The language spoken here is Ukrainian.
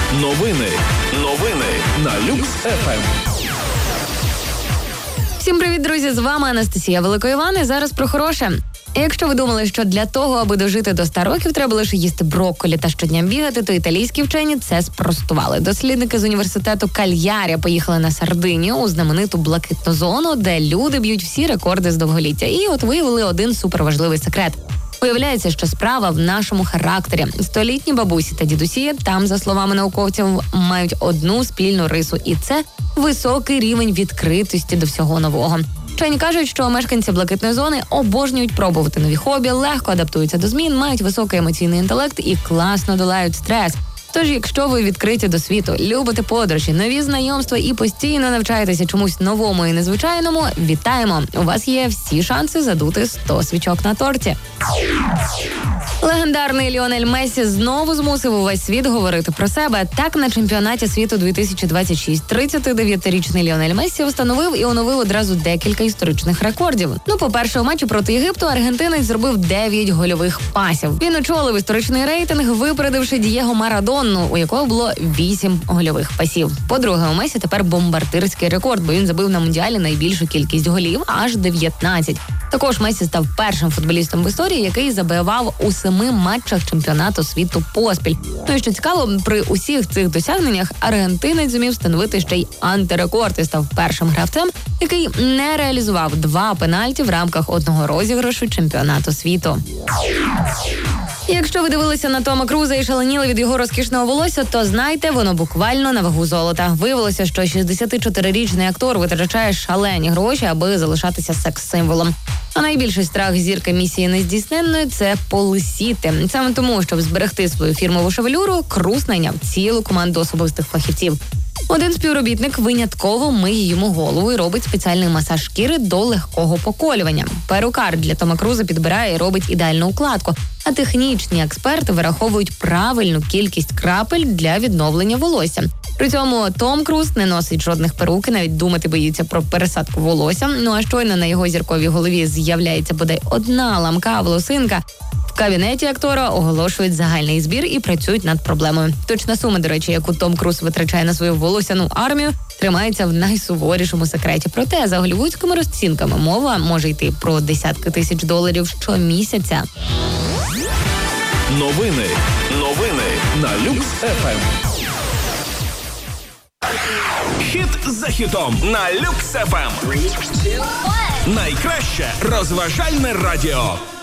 Новини на Люкс ФМ. Всім привіт, друзі! З вами Анастасія Великоїван. І зараз про хороше. Якщо ви думали, що для того, аби дожити до 100 років, треба лише їсти брокколі та щодня бігати, то італійські вчені це спростували. Дослідники з університету Кальярі поїхали на Сардинію у знамениту блакитну зону, де люди б'ють всі рекорди з довголіття. І от виявили один суперважливий секрет. Виявляється, що справа в нашому характері. Столітні бабусі та дідусі там, за словами науковців, мають одну спільну рису. І це високий рівень відкритості до всього нового. Вчені кажуть, що мешканці блакитної зони обожнюють пробувати нові хобі, легко адаптуються до змін, мають високий емоційний інтелект і класно долають стрес. Тож, якщо ви відкриті до світу, любите подорожі, нові знайомства і постійно навчаєтеся чомусь новому і незвичайному, вітаємо! У вас є всі шанси задути 100 свічок на торті. Легендарний Ліонель Мессі знову змусив увесь світ говорити про себе. Так, на чемпіонаті світу 2026 39-річний Ліонель Мессі встановив і оновив одразу декілька історичних рекордів. По-перше, у матчі проти Єгипту аргентинець зробив 9 гольових пасів. Він очолив історичний рейтинг, випередивши Дієго Марадонну, у якого було 8 гольових пасів. По-друге, у Месі тепер бомбардирський рекорд, бо він забив на Мундіалі найбільшу кількість голів – аж 19. Також Месі став першим футболістом в історії, який забивав у 7 матчах чемпіонату світу поспіль. І що цікаво, при усіх цих досягненнях аргентинець зумів встановити ще й антирекорд і став першим гравцем, який не реалізував 2 пенальті в рамках одного розіграшу чемпіонату світу. Якщо ви дивилися на Тома Круза і шаленіли від його розкішного волосся, то знайте, воно буквально на вагу золота. Виявилося, що 64-річний актор витрачає шалені гроші, аби залишатися секс-символом. А найбільший страх зірки місії нездійсненної – це полисіти. Саме тому, щоб зберегти свою фірмову шевелюру, Круз найняв цілу команду особистих фахівців. Один співробітник винятково миє йому голову і робить спеціальний масаж шкіри до легкого поколювання. Перукар для Тома Круза підбирає і робить ідеальну укладку, а технічні експерти вираховують правильну кількість крапель для відновлення волосся. При цьому Том Круз не носить жодних перук і навіть думати боїться про пересадку волосся. А щойно на його зірковій голові з'являється бодай одна ламка волосинка, в кабінеті актора оголошують загальний збір і працюють над проблемою. Точна сума, до речі, яку Том Круз витрачає на свою волосяну армію, тримається в найсуворішому секреті. Проте, за голлівудськими розцінками, мова може йти про десятки тисяч доларів щомісяця. Новини на Люкс ФМ. Хіт за хітом на Люкс ФМ. Найкраще розважальне радіо.